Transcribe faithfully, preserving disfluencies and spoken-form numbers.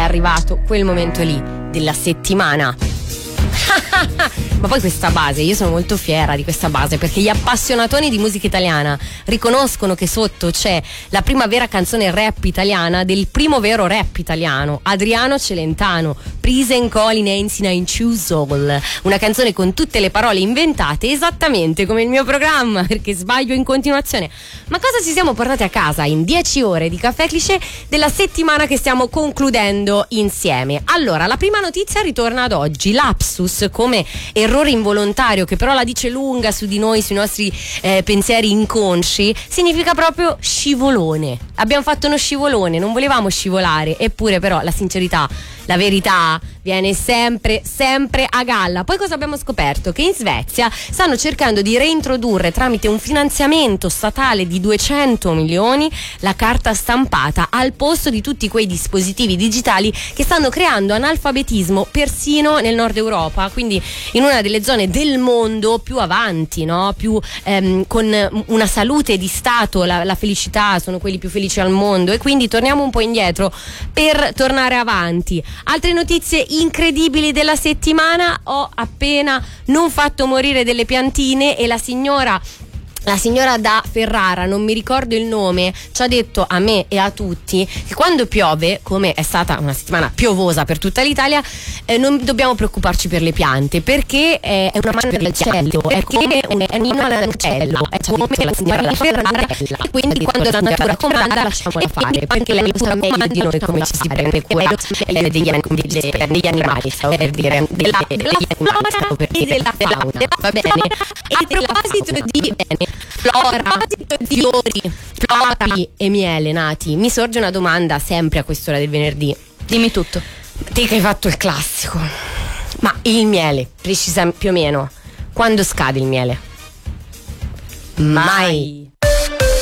arrivato quel momento lì della settimana. Ma poi questa base, io sono molto fiera di questa base, perché gli appassionatoni di musica italiana riconoscono che sotto c'è la prima vera canzone rap italiana del primo vero rap italiano, Adriano Celentano, Prisen Colin Ensina in Soul, una canzone con tutte le parole inventate esattamente come il mio programma, perché sbaglio in continuazione. Ma cosa ci siamo portati a casa in dieci ore di Caffè Cliché della settimana che stiamo concludendo insieme? Allora, la prima notizia ritorna ad oggi, lapsus come errore involontario, che però la dice lunga su di noi, sui nostri eh, pensieri inconsci, significa proprio scivolone. Abbiamo fatto uno scivolone, non volevamo scivolare, eppure però la sincerità, la verità viene sempre, sempre a galla. Poi cosa abbiamo scoperto? Che in Svezia stanno cercando di reintrodurre tramite un finanziamento statale di duecento milioni la carta stampata al posto di tutti quei dispositivi digitali che stanno creando analfabetismo persino nel nord Europa, quindi in una delle zone del mondo più avanti, no? Più ehm, con una salute di stato, la, la felicità, sono quelli più felici al mondo, e quindi torniamo un po' indietro per tornare avanti. Altre notizie incredibili della settimana: ho appena non fatto morire delle piantine e la signora La signora da Ferrara, non mi ricordo il nome, ci ha detto a me e a tutti che quando piove, come è stata una settimana piovosa per tutta l'Italia, eh, non dobbiamo preoccuparci per le piante, perché eh, è una mano del cielo, è come un'anima dell'uccello, è come la signora da Ferrara, e quindi quando la natura comanda lasciamola fare, perché lei sa meglio di noi come ci si prende quello degli, degli animali, stavo per dire, della, della flora e della fauna, va bene? E a proposito di bene, flora, fiori, florapi e miele, Nati, mi sorge una domanda sempre a quest'ora del venerdì. Dimmi tutto. Te che hai fatto il classico, ma il miele, precisamente, più o meno, quando scade il miele? Mai.